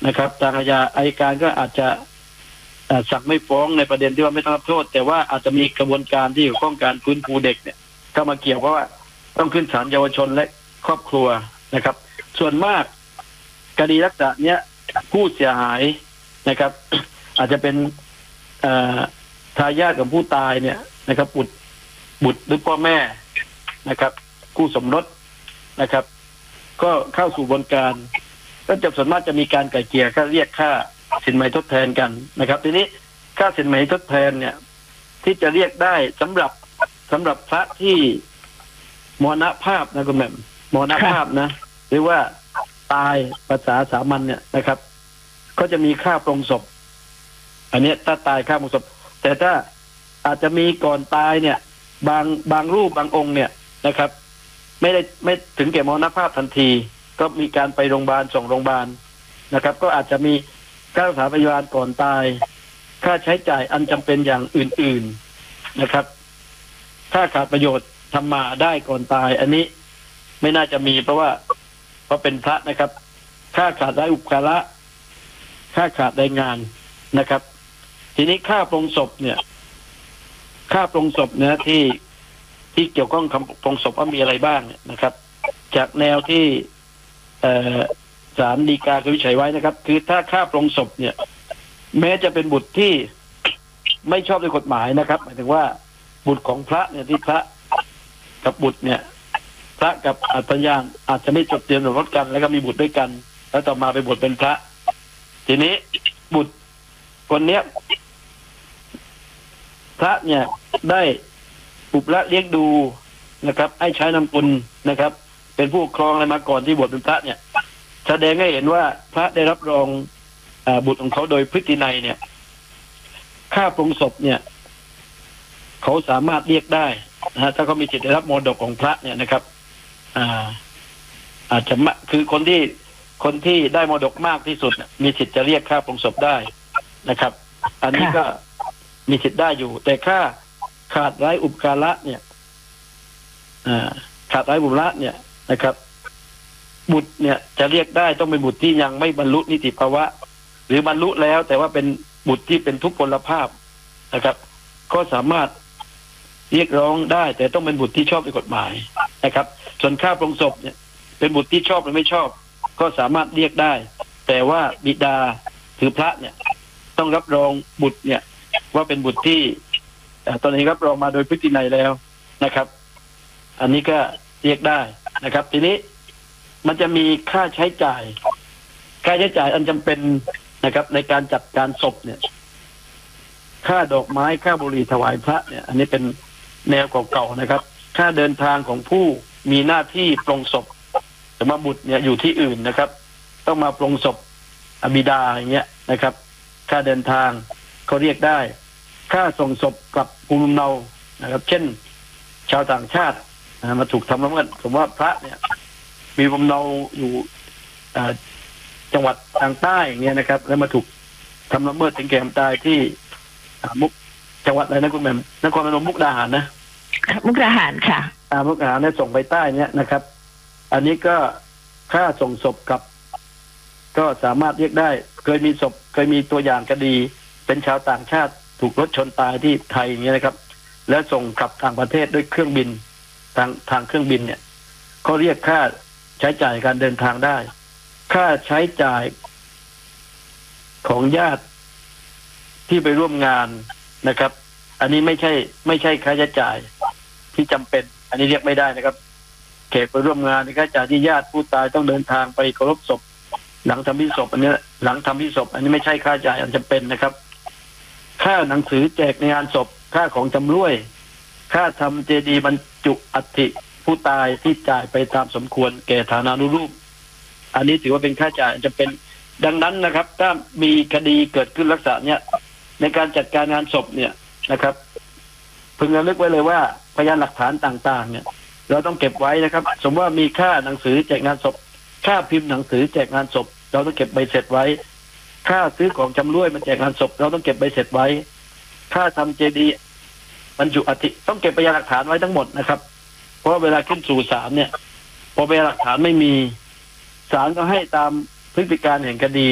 นะครับทางอาญาอัยการก็อาจจะสั่งไม่ฟ้องในประเด็นที่ว่าไม่ต้องรับโทษแต่ว่าอาจจะมีกระบวนการที่เกี่ยวข้องการฟื้นฟูเด็กเนี่ยเข้ามาเกี่ยวเพราะว่าต้องขึ้นศาลเยาวชนและครอบครัวนะครับส่วนมากคดีลักษณะเนี้ยผู้เสียหายนะครับ อาจจะเป็นทายาทของผู้ตายเนี่ยนะครับบุตรหรือพ่อแม่นะครับคู่สมรสนะครับก็เข้าสู่กระบวนการก็จะส่วนมากจะมีการไกล่เกลี่ยค่าเรียกค่าสินไหมทดแทนกันนะครับทีนี้ค่าสินไหมทดแทนเนี่ยที่จะเรียกได้สำหรับพระที่มรณภาพนะคุณแม่มรณภาพนะหรือว่าตายภาษาสามัญเนี่ยนะครับก็จะมีค่าปรงศพอันนี้ถ้าตายค่าปรงศพแต่ถ้าอาจจะมีก่อนตายเนี่ยบางรูปบางองค์เนี่ยนะครับไม่ถึงแก่มรณภาพทันทีก็มีการไปโรงพยาบาลส่งโรงพยาบาลนะครับก็อาจจะมีค่ารักษาพยาบาลก่อนตายค่าใช้จ่ายอันจำเป็นอย่างอื่นๆนะครับค่าขาดประโยชน์ทำมาได้ก่อนตายอันนี้ไม่น่าจะมีเพราะเป็นพระนะครับค่าขาดไร้อุปการะค่าขาดแรงงานนะครับทีนี้ค่าปรงศพเนี่ยค่าปรงศพเนี่ยที่เกี่ยวข้องกับปรงศพว่ามีอะไรบ้างนะครับจากแนวที่ศาลฎีกาวินิจฉัยไว้นะครับคือถ้าค่าปรงศพเนี่ยแม้จะเป็นบุตรที่ไม่ชอบด้วยกฎหมายนะครับหมายถึงว่าบุตรของพระเนี่ยที่พระกับบุตรเนี่ยพระกับภรรยาอาจจะไม่จดทะเบียนสมรสกันแล้วก็มีบุตรด้วยกันแล้วต่อมาไปบวชเป็นพระทีนี้บุตรคนเนี้ยพระเนี่ยได้อุปละเลี้ยงดูนะครับให้ใช้นามกุลนะครับเป็นผู้ครองอะไรมาก่อนที่บวชเป็นพระเนี่ยแสดงให้เห็นว่าพระได้รับรองบุตรของเขาโดยพฤตินัยเนี่ยค่าปรงศพเนี่ยเขาสามารถเรียกได้นะฮะถ้าเขามีสิทธิ์ได้รับมรดกของพระเนี่ยนะครับอาจจะคือคนที่ได้มรดกมากที่สุดมีสิทธิ์จะเรียกค่าปรงศพได้นะครับอันนี้ก็มีสิทธิ์ได้อยู่แต่ค่าขาดไร้อุปการะเนี่ยขาดไร้บุตรเนี่ยนะครับบุตรเนี่ยจะเรียกได้ต้องเป็นบุตรที่ยังไม่บรรลุนิติภาวะหรือบรรลุแล้วแต่ว่าเป็นบุตรที่เป็นทุพพลภาพนะครับก็สามารถเรียกร้องได้แต่ต้องเป็นบุตรที่ชอบด้วยกฎหมายนะครับส่วนค่าปรงศพเนี่ยเป็นบุตรที่ชอบหรือไม่ชอบก็สามารถเรียกได้แต่ว่าบิดาคือพระเนี่ยต้องรับรองบุตรเนี่ยว่าเป็นบุตรที่ตอนนี้รับรองมาโดยพฤตินัยแล้วนะครับอันนี้ก็เรียกได้นะครับทีนี้มันจะมีค่าใช้จ่ายอันจำเป็นนะครับในการจัดการศพเนี่ยค่าดอกไม้ค่าบุหรี่ถวายพระเนี่ยอันนี้เป็นแนวเก่าๆนะครับค่าเดินทางของผู้มีหน้าที่ปรงศพแต่มาบุตรเนี่ยอยู่ที่อื่นนะครับต้องมาปรงศพบิดาอย่างเงี้ยนะครับค่าเดินทางเขาเรียกได้ค่าส่งศพกลับภูมิลำเนานะครับเช่นชาวต่างชาติมาถูกทำละเมิดสมมติว่าพระเนี่ยมีภูมิลำเนาอยู่จังหวัดทางใต้อย่างเงี้ยนะครับแล้วมาถูกทำละเมิดถึงแก่ความตายที่จังหวัดอะไรนะคุณแม่นครพนมมุกดาหารนะมุกดาหารค่ะมุกดาหารเนี่ยส่งไปใต้เนี่ยนะครับอันนี้ก็ค่าส่งศพกลับก็สามารถเรียกได้เคยมีตัวอย่างคดีเป็นชาวต่างชาติถูกรถชนตายที่ไทยอย่างเงี้ยนะครับแล้วส่งกลับต่างประเทศด้วยเครื่องบินทางเครื่องบินเนี่ยเขาเรียกค่าใช้จ่ายการเดินทางได้ค่าใช้จ่ายของญาติที่ไปร่วมงานนะครับอันนี้ไม่ใช่ค่าใช้จ่ายที่จำเป็นอันนี้เรียกไม่ได้นะครับแขกไปร่วมงานค่าใช้จ่ายที่ญาติผู้ตายต้องเดินทางไปเคารพศพหลังทำพิธีศพอันนี้หลังทำพิธีศพอันนี้ไม่ใช่ค่าใช้จ่ายอันจำเป็นนะครับค่าหนังสือแจกในงานศพค่าของจำร่วยค่าทำเจดีย์บรรจุอัฐิผู้ตายที่จ่ายไปตามสมควรแก่ฐานานุรูปอันนี้ถือว่าเป็นค่าใช้จ่ายจะเป็นดังนั้นนะครับถ้ามีคดีเกิดขึ้นลักษณะเนี้ยในการจัดการงานศพเนี่ยนะครับพึงระลึกไว้เลยว่าพยานหลักฐานต่างๆเนี่ยเราต้องเก็บไว้นะครับสมมติว่ามีค่าหนังสือแจกงานศพค่าพิมพ์หนังสือแจกงานศพเราต้องเก็บใบเสร็จไว้ค่าซื้อของจำร่วยมาแจกงานศพเราต้องเก็บใบเสร็จไว้ค่าทำเจดีย์บรรจุอัฐิต้องเก็บพยานหลักฐานไว้ทั้งหมดนะครับเพราะเวลาขึ้นสู่ศาลเนี่ยพอพยานหลักฐานไม่มีศาลก็ให้ตามพฤติการแห่งคดี